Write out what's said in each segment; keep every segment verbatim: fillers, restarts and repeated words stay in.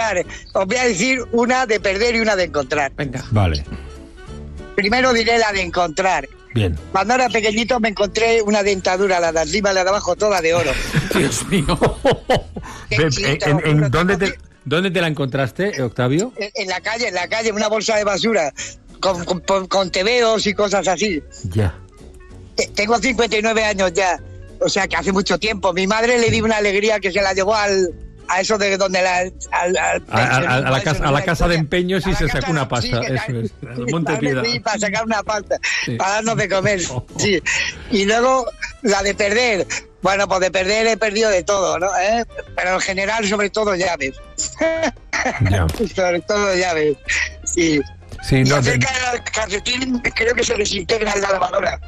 encontrar. Os voy a decir una de perder y una de encontrar. Venga. Vale. Primero diré la de encontrar. Bien. Cuando era pequeñito me encontré una dentadura, la de arriba y la de abajo, toda de oro. Dios mío. Ve, en, en, en, ¿dónde, te, ¿Dónde te la encontraste, Octavio? En, en la calle, en la calle, en una bolsa de basura, con, con, con, con tebeos y cosas así. Ya. Tengo cincuenta y nueve años ya, o sea que hace mucho tiempo. Mi madre le dio una alegría que se la llevó al... a eso de donde la... Al, al a, a, a, la casa, a la casa de empeños y se casa, sacó una pasta. Sí, eso es. Sí, Monte Piedad. Sí, para sacar una pasta, sí. Para darnos de comer. Sí. Y luego la de perder. Bueno, pues de perder he perdido de todo, ¿no? ¿Eh? Pero en general, sobre todo llaves. Ya. Sobre todo llaves. Sí. Sí, y no, acerca de... del calcetín, creo que se desintegra en la lavadora.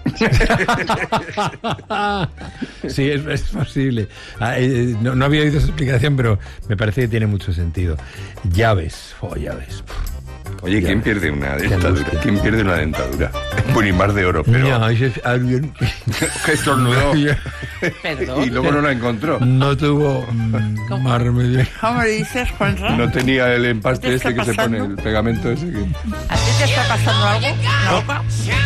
Sí, es, es posible. Ah, eh, no, no había oído esa explicación, pero me parece que tiene mucho sentido. Llaves, oh, llaves. Oye, ¿quién llaves. pierde una dentadura? ¿Quién pierde una dentadura? Bueno, y más de oro, pero... Ya, es alguien... que estornudó. Perdón. Y luego no la encontró. No tuvo mm, más remedio. ¿Cómo dices, Juanra? No tenía el empaste ¿Qué ese está que se pone, pasando? el pegamento ese que... ¿A ti te está pasando algo? ¿No?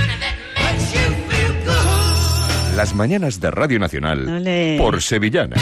Las mañanas de Radio Nacional Ole. por Sevillana.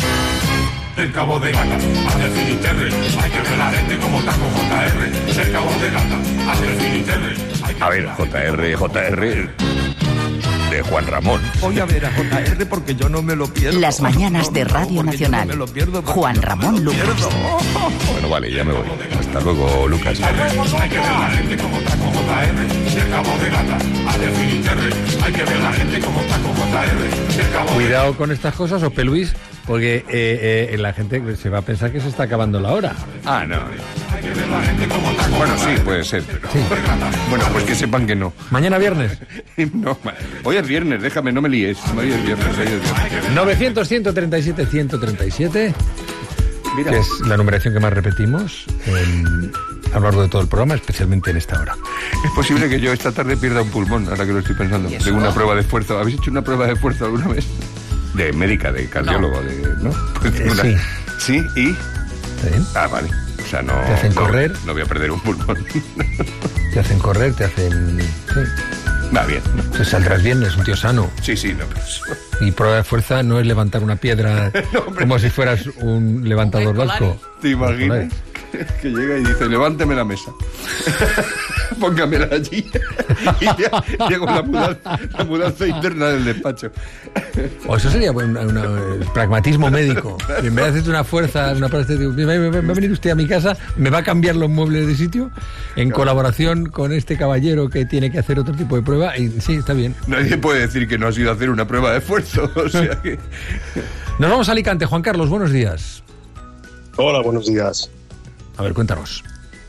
El Cabo de Gata, hacia el Finisterre, hay que ver la gente como taco J R. El Cabo de Gata, hacia el Finisterre. A ver, J R, J R de Juan Ramón. Voy a ver a J R porque yo no me lo pierdo. Las mañanas de No, no, Radio porque Nacional. yo no me lo pierdo, porque Juan yo no Ramón me lo Lucas. pierdo. Bueno, vale, ya me voy. Hasta luego, Lucas. Hay que ver la gente como taco J R. El Cabo de Gata, hacia el Finisterre. Hay que ver la gente como taco J R. El Cabo de Cuidado con estas cosas, Ope Luis, porque eh, eh, la gente se va a pensar que se está acabando la hora. Ah, no. Bueno, sí, puede ser, pero... Sí. Bueno, pues que sepan que no. Mañana viernes. No, hoy es viernes, déjame, no me líes. Hoy es viernes, hoy es viernes. novecientos, ciento treinta y siete, ciento treinta y siete, Mira. que es la numeración que más repetimos en, a lo largo de todo el programa, especialmente en esta hora. Es posible que yo esta tarde pierda un pulmón, ahora que lo estoy pensando. Tengo una prueba de esfuerzo. ¿Habéis hecho una prueba de esfuerzo alguna vez? De médica, de cardiólogo, no. de... ¿no? Pues Eh, una... sí. ¿Sí? ¿Y? ¿Está bien? Ah, vale. O sea, no... ¿Te hacen no, correr? No voy a perder un pulmón. Te hacen correr, te hacen... Sí. Va bien, ¿no? Te saldrás bien, es un tío sano. Sí, sí, no, pues... Y prueba de fuerza no es levantar una piedra No, como si fueras un levantador vasco. ¿Te imaginas? Que llega y dice, levánteme la mesa. Póngamela allí. Y ya llego la mudanza, la mudanza interna del despacho. O eso sería un pragmatismo médico. Y en vez de hacerte una fuerza, una parte de, va a venir usted a mi casa, me va a cambiar los muebles de sitio en claro. colaboración con este caballero que tiene que hacer otro tipo de prueba. Y sí, está bien. Nadie puede decir que no ha sido hacer una prueba de esfuerzo. O sea que... Nos vamos a Alicante. Juan Carlos, buenos días. Hola, buenos días. A ver, cuéntanos.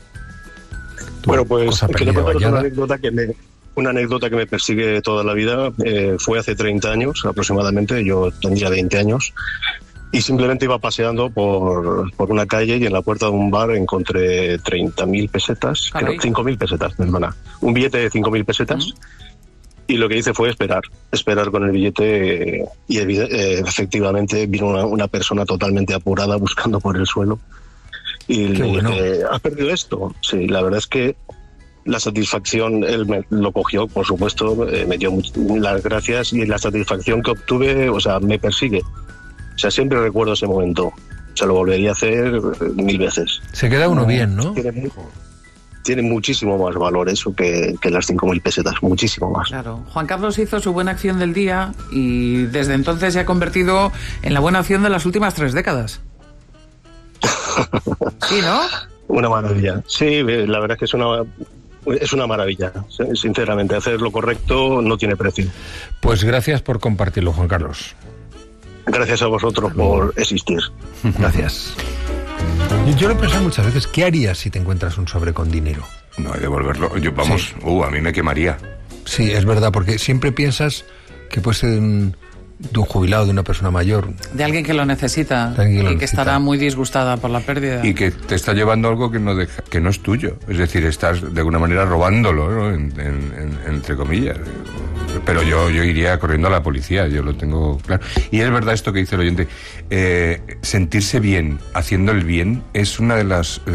Bueno, pues quería contaros una anécdota que me, una anécdota que me persigue toda la vida. Eh, fue hace treinta años aproximadamente, yo tendría veinte años, y simplemente iba paseando por, por una calle y en la puerta de un bar encontré treinta mil pesetas, creo, cinco mil pesetas, perdona, un billete de cinco mil pesetas. ¿Mm? Y lo que hice fue esperar, esperar con el billete eh, y eh, efectivamente vino una, una persona totalmente apurada buscando por el suelo. Y le bueno. dije, ¿has perdido esto? Sí, la verdad es que la satisfacción, él me lo cogió, por supuesto, eh, me dio las gracias y la satisfacción que obtuve, o sea, me persigue. O sea, siempre recuerdo ese momento. Se lo volvería a hacer eh, mil veces. Se queda uno bien, ¿no? Tiene, tiene muchísimo más valor eso que, que las cinco mil pesetas, muchísimo más. Claro. Juan Carlos hizo su buena acción del día y desde entonces se ha convertido en la buena acción de las últimas tres décadas. Sí, ¿no? Una maravilla. Sí, la verdad es que es una es una maravilla. Sinceramente, hacer lo correcto no tiene precio. Pues gracias por compartirlo, Juan Carlos. Gracias a vosotros por existir. Gracias. Yo lo he pensado muchas veces, ¿qué harías si te encuentras un sobre con dinero? No, hay que devolverlo. Yo, vamos, sí. uh, a mí me quemaría. Sí, es verdad, porque siempre piensas que puede ser un... de un jubilado, de una persona mayor. De alguien que lo necesita que lo y que necesita. estará muy disgustada por la pérdida. Y que te está llevando algo que no deja, que no es tuyo. Es decir, estás de alguna manera robándolo, ¿no? en, en, en, entre comillas. Pero yo, yo iría corriendo a la policía, yo lo tengo claro. Y es verdad esto que dice el oyente, eh, sentirse bien haciendo el bien es una de las